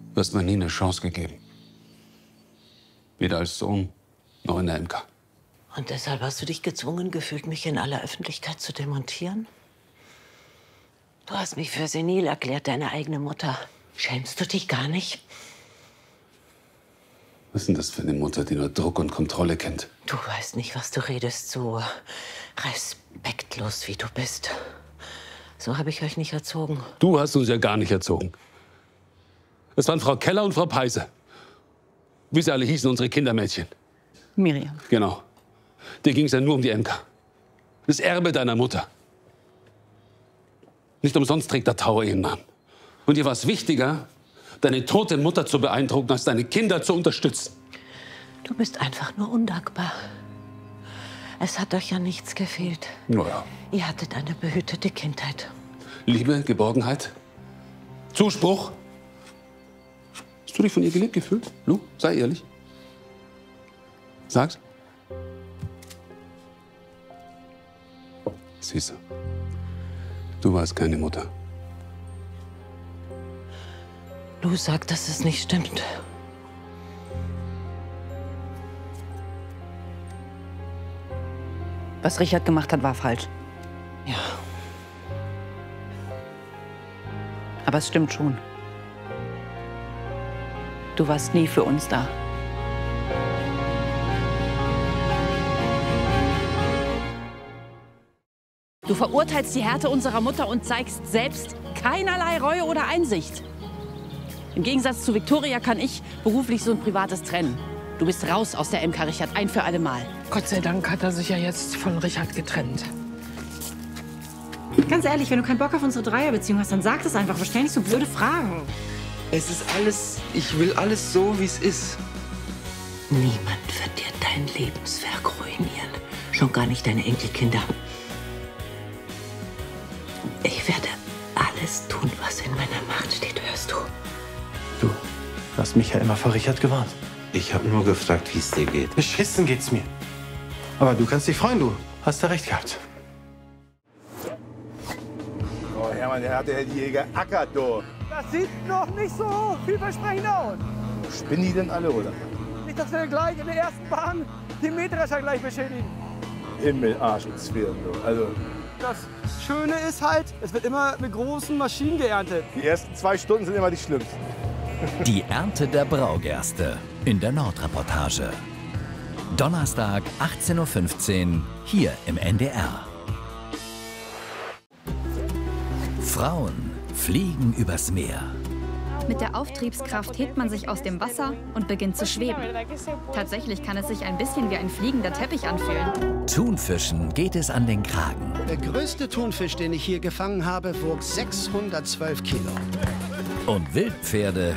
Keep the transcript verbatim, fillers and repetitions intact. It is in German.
Du hast mir nie eine Chance gegeben. Weder als Sohn noch in der M K. Und deshalb hast du dich gezwungen gefühlt, mich in aller Öffentlichkeit zu demontieren? Du hast mich für senil erklärt, deine eigene Mutter. Schämst du dich gar nicht? Was ist denn das für eine Mutter, die nur Druck und Kontrolle kennt? Du weißt nicht, was du redest, so respektlos wie du bist. So habe ich euch nicht erzogen. Du hast uns ja gar nicht erzogen. Es waren Frau Keller und Frau Peise. Wie sie alle hießen, unsere Kindermädchen. Miriam. Genau. Dir ging es ja nur um die M K. Das Erbe deiner Mutter. Nicht umsonst trägt der Tower ihren Namen. Und dir war es wichtiger, deine tote Mutter zu beeindrucken, als deine Kinder zu unterstützen. Du bist einfach nur undankbar. Es hat euch ja nichts gefehlt. Naja. Ihr hattet eine behütete Kindheit. Liebe, Geborgenheit, Zuspruch. Hast du dich von ihr geliebt gefühlt? Lu, sei ehrlich. Sag's. Siehst du, du warst keine Mutter. Lu sagt, dass es nicht stimmt. Was Richard gemacht hat, war falsch. Ja. Aber es stimmt schon. Du warst nie für uns da. Du verurteilst die Härte unserer Mutter und zeigst selbst keinerlei Reue oder Einsicht. Im Gegensatz zu Viktoria kann ich beruflich so ein privates trennen. Du bist raus aus der M K, Richard, ein für alle Mal. Gott sei Dank hat er sich ja jetzt von Richard getrennt. Ganz ehrlich, wenn du keinen Bock auf unsere Dreierbeziehung hast, dann sag das einfach. Aber stell nicht so blöde Fragen. Es ist alles, ich will alles so, wie es ist. Niemand wird dir dein Lebenswerk ruinieren. Schon gar nicht deine Enkelkinder. Ich werde alles tun, was in meiner Macht steht, hörst du? Du hast mich ja immer vor Richard gewarnt. Ich habe nur gefragt, wie es dir geht. Beschissen geht's mir. Aber du kannst dich freuen, du hast da recht gehabt. Oh Hermann, der hat der Jäger ackert, du. Das sieht noch nicht so vielversprechend aus. Spinnen die denn alle, oder? Nicht, dass wir gleich in der ersten Bahn den Mähdrescher gleich beschädigen. Himmel, Arsch und Zwirn, du. Also, das Schöne ist halt, es wird immer mit großen Maschinen geerntet. die ersten zwei Stunden sind immer die schlimmsten. Die Ernte der Braugerste in der Nordreportage. Donnerstag, achtzehn Uhr fünfzehn, hier im N D R. Frauen fliegen übers Meer. Mit der Auftriebskraft hebt man sich aus dem Wasser und beginnt zu schweben. Tatsächlich kann es sich ein bisschen wie ein fliegender Teppich anfühlen. Thunfischen geht es an den Kragen. Der größte Thunfisch, den ich hier gefangen habe, wog sechshundertzwölf Kilo. Und Wildpferde